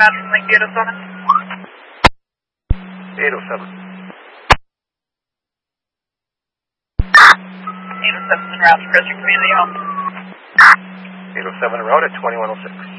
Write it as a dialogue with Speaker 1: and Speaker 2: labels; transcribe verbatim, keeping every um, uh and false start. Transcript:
Speaker 1: Madison Lake eight oh seven.
Speaker 2: eight oh seven.
Speaker 1: eight oh seven en route to Christian Community Home.
Speaker 2: eight oh seven en route at twenty-one oh six.